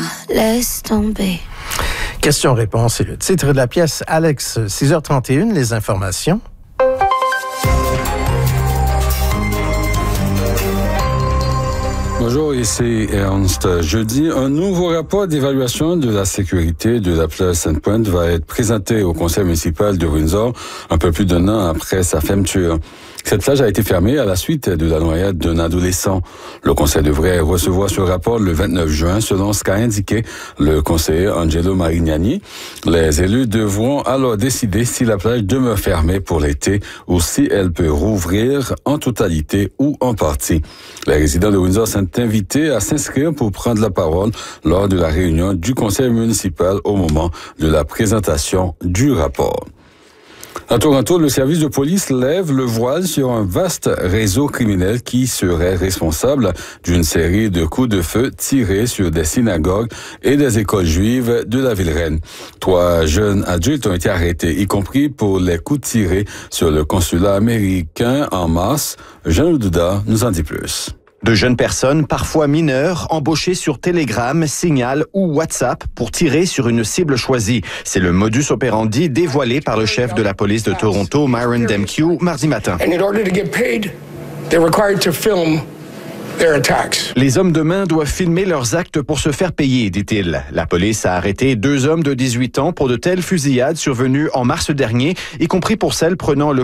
laisse tomber. Question-réponse et le titre de la pièce. Alex, 6h31, les informations. Bonjour, ici Ernst. Jeudi, un nouveau rapport d'évaluation de la sécurité de la place Sainte-Pointe va être présenté au conseil municipal de Windsor un peu plus d'un an après sa fermeture. Cette plage a été fermée à la suite de la noyade d'un adolescent. Le conseil devrait recevoir ce rapport le 29 juin, selon ce qu'a indiqué le conseiller Angelo Marignani. Les élus devront alors décider si la plage demeure fermée pour l'été ou si elle peut rouvrir en totalité ou en partie. Les résidents de Windsor sont invités à s'inscrire pour prendre la parole lors de la réunion du conseil municipal au moment de la présentation du rapport. À Toronto, le service de police lève le voile sur un vaste réseau criminel qui serait responsable d'une série de coups de feu tirés sur des synagogues et des écoles juives de la ville reine. 3 jeunes adultes ont été arrêtés, y compris pour les coups tirés sur le consulat américain en mars. Jean Douda nous en dit plus. De jeunes personnes, parfois mineures, embauchées sur Telegram, Signal ou WhatsApp pour tirer sur une cible choisie. C'est le modus operandi dévoilé par le chef de la police de Toronto, Myron Demkew, mardi matin. Les hommes de main doivent filmer leurs actes pour se faire payer, dit-il. La police a arrêté 2 hommes de 18 ans pour de telles fusillades survenues en mars dernier, y compris pour celles prenant le